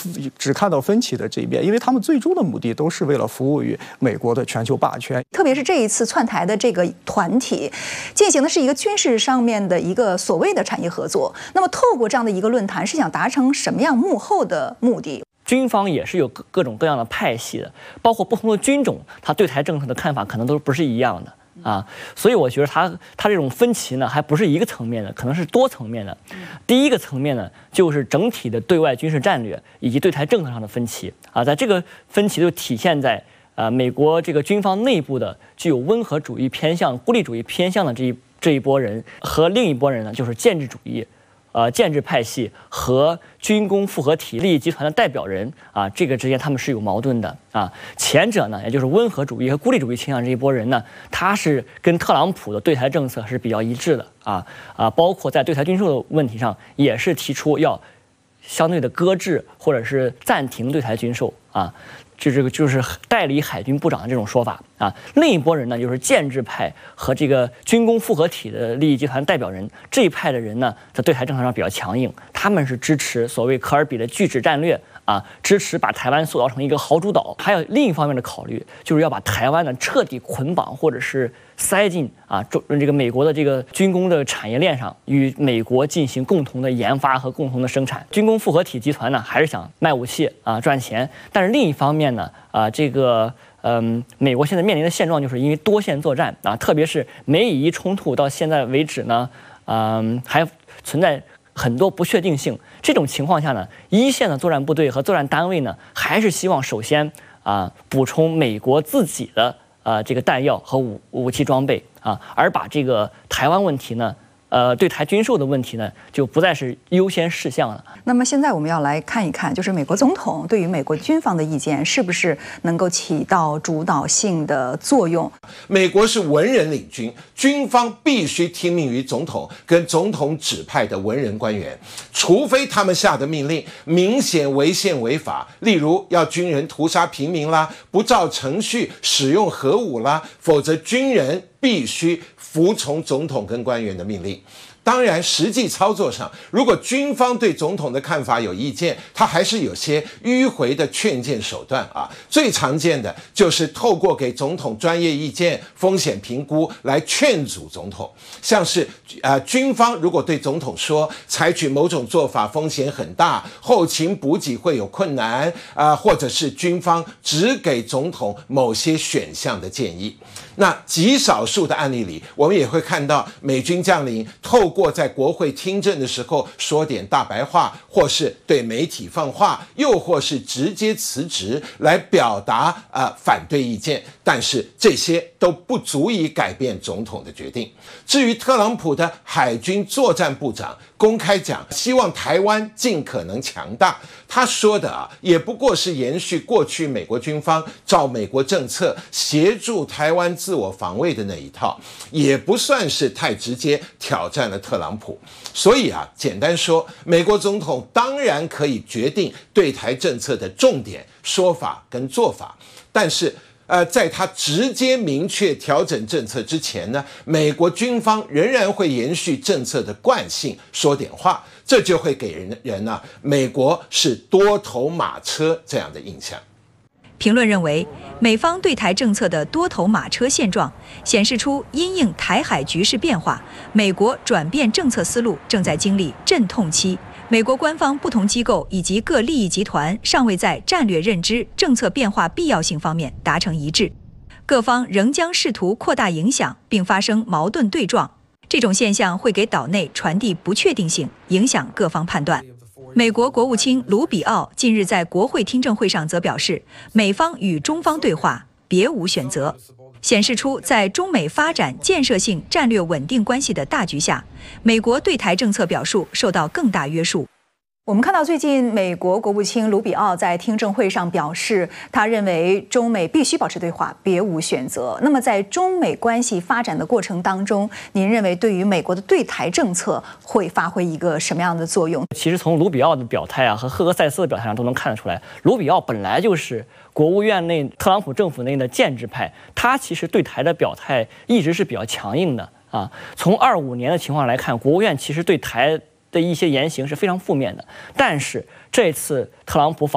只看到分歧的这一边，因为他们最终的目的都是为了服务于美国的全球霸权。 特别是这一次窜台的这个团体进行的是一个军事上面的一个所谓的产业合作，那么透过这样的一个论坛是想达成什么样幕后的目的？ 军方也是有各种各样的派系的，包括不同的军种，他对台政策的看法可能都不是一样的啊。所以我觉得他这种分歧呢，还不是一个层面的，可能是多层面的。第一个层面呢，就是整体的对外军事战略以及对台政策上的分歧啊，在这个分歧就体现在美国这个军方内部的具有温和主义偏向、孤立主义偏向的这一波人和另一波人呢，就是建制主义。建制派系和军工复合体利益集团的代表人啊，这个之间他们是有矛盾的啊。前者呢，也就是温和主义和孤立主义倾向这一波人呢，他是跟特朗普的对台政策是比较一致的包括在对台军售的问题上，也是提出要相对的搁置或者是暂停对台军售啊。就是代理海军部长的这种说法啊。另一拨人呢，就是建制派和这个军工复合体的利益集团代表人，这一派的人呢，在对台政策上比较强硬，他们是支持所谓科尔比的拒止战略啊，支持把台湾塑造成一个豪主岛。还有另一方面的考虑，就是要把台湾呢彻底捆绑或者是塞进这个美国的这个军工的产业链上，与美国进行共同的研发和共同的生产。军工复合体集团呢，还是想卖武器赚钱，但是另一方面呢，美国现在面临的现状就是因为多线作战特别是美以伊冲突到现在为止呢，还存在很多不确定性。这种情况下呢，一线的作战部队和作战单位呢，还是希望首先补充美国自己的这个弹药和武器装备而把这个台湾问题呢，对台军售的问题呢，就不再是优先事项了。 那么现在我们要来看一看，就是美国总统对于美国军方的意见是不是能够起到主导性的作用？ 美国是文人领军，军方必须听命于总统跟总统指派的文人官员，除非他们下的命令明显违宪违法，例如要军人屠杀平民啦，不照程序使用核武啦，否则军人必须服从总统跟官员的命令。当然，实际操作上，如果军方对总统的看法有意见，他还是有些迂回的劝谏手段最常见的就是透过给总统专业意见、风险评估来劝阻总统。像是军方如果对总统说采取某种做法风险很大，后勤补给会有困难或者是军方只给总统某些选项的建议。那极少数的案例里，我们也会看到美军将领透过在国会听证的时候说点大白话，或是对媒体放话，又或是直接辞职来表达反对意见，但是这些都不足以改变总统的决定。至于特朗普的海军作战部长公开讲希望台湾尽可能强大，他说的也不过是延续过去美国军方照美国政策协助台湾自我防卫的那一套，也不算是太直接挑战了特朗普。所以简单说，美国总统当然可以决定对台政策的重点说法跟做法，但是在他直接明确调整政策之前呢，美国军方仍然会延续政策的惯性说点话，这就会给人美国是多头马车这样的印象。 评论认为，美方对台政策的多头马车现状显示出因应台海局势变化，美国转变政策思路正在经历阵痛期。美国官方不同机构以及各利益集团尚未在战略认知、政策变化必要性方面达成一致，各方仍将试图扩大影响并发生矛盾对撞。这种现象会给岛内传递不确定性，影响各方判断。美国国务卿卢比奥近日在国会听证会上则表示，美方与中方对话别无选择，显示出在中美发展建设性战略稳定关系的大局下，美国对台政策表述受到更大约束。 我们看到最近美国国务卿卢比奥在听证会上表示，他认为中美必须保持对话，别无选择。那么在中美关系发展的过程当中，您认为对于美国的对台政策会发挥一个什么样的作用？ 其实从卢比奥的表态和赫格塞斯的表态上都能看得出来，卢比奥本来就是国务院内特朗普政府内的建制派，他其实对台的表态一直是比较强硬的从25年的情况来看，国务院其实对台的一些言行是非常负面的，但是这次特朗普